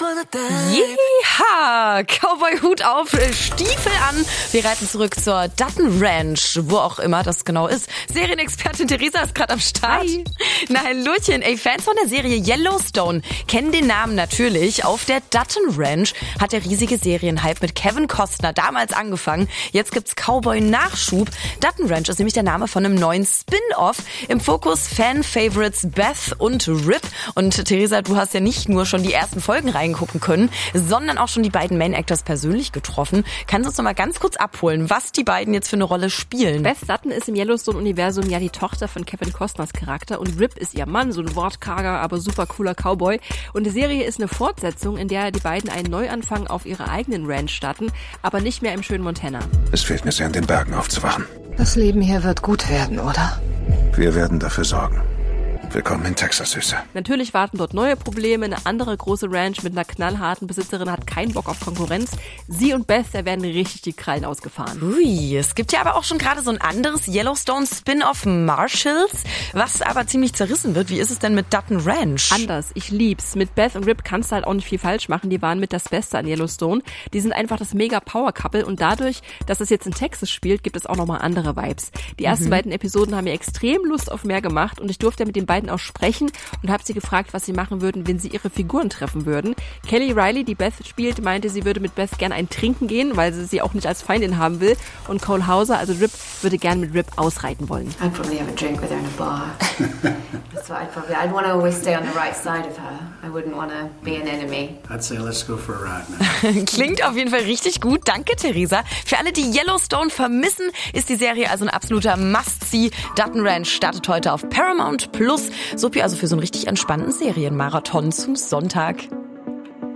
Jeha! Cowboy-Hut auf, Stiefel an. Wir reiten zurück zur Dutton Ranch, wo auch immer das genau ist. Serienexpertin Theresa ist gerade am Start. Hi. Na, hallöchen. Ey, Fans von der Serie Yellowstone kennen den Namen natürlich. Auf der Dutton Ranch hat der riesige Serienhype mit Kevin Costner damals angefangen. Jetzt gibt's Cowboy-Nachschub. Dutton Ranch ist nämlich der Name von einem neuen Spin-Off. Im Fokus Fan-Favorites Beth und Rip. Und Theresa, du hast ja nicht nur schon die ersten Folgen reingucken können, sondern auch schon die beiden Main Actors persönlich getroffen. Kannst du uns noch mal ganz kurz abholen, was die beiden jetzt für eine Rolle spielen? Beth Dutton ist im Yellowstone-Universum ja die Tochter von Kevin Costners Charakter und Rip ist ihr Mann, so ein wortkarger, aber super cooler Cowboy. Und die Serie ist eine Fortsetzung, in der die beiden einen Neuanfang auf ihrer eigenen Ranch starten, aber nicht mehr im schönen Montana. Es fehlt mir sehr, in den Bergen aufzuwachen. Das Leben hier wird gut werden, oder? Wir werden dafür sorgen. Willkommen in Texas, Süße. Natürlich warten dort neue Probleme. Eine andere große Ranch mit einer knallharten Besitzerin hat keinen Bock auf Konkurrenz. Sie und Beth, da werden richtig die Krallen ausgefahren. Ui, es gibt ja aber auch schon gerade so ein anderes Yellowstone-Spin-Off Marshalls, was aber ziemlich zerrissen wird. Wie ist es denn mit Dutton Ranch? Anders, ich lieb's. Mit Beth und Rip kannst du halt auch nicht viel falsch machen. Die waren mit das Beste an Yellowstone. Die sind einfach das Mega-Power-Couple und dadurch, dass es jetzt in Texas spielt, gibt es auch nochmal andere Vibes. Die ersten beiden Episoden haben mir extrem Lust auf mehr gemacht und ich durfte mit den beiden auch sprechen und habe sie gefragt, was sie machen würden, wenn sie ihre Figuren treffen würden. Kelly Riley, die Beth spielt, meinte, sie würde mit Beth gerne ein Trinken gehen, weil sie auch nicht als Feindin haben will. Und Cole Hauser, also Rip, würde gerne mit Rip ausreiten wollen. I'd probably have a drink with her in a bar. That's what I'd want to always stay on the right side of her. I wouldn't want to be an enemy. I'd say let's go for a ride now. Klingt auf jeden Fall richtig gut. Danke, Theresa. Für alle, die Yellowstone vermissen, ist die Serie also ein absoluter Must-See. Dutton Ranch startet heute auf Paramount Plus. Supi, also für so einen richtig entspannten Serienmarathon zum Sonntag.